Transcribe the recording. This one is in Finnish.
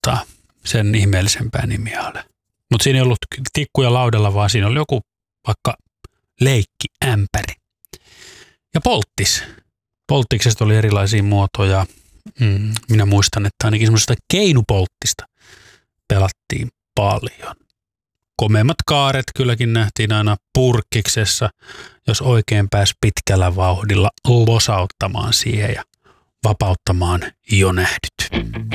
sen ihmeellisempää nimiä ole. Mutta siinä ei ollut tikkuja laudalla, vaan siinä oli joku vaikka leikkiämpäri. Ja polttis. Polttiksesta oli erilaisia muotoja. Minä muistan, että ainakin semmoisesta keinupolttista pelattiin paljon. Komeimmat kaaret kylläkin nähtiin aina purkkiksessa, jos oikein pääsi pitkällä vauhdilla losauttamaan siihen ja vapauttamaan jo nähdyt.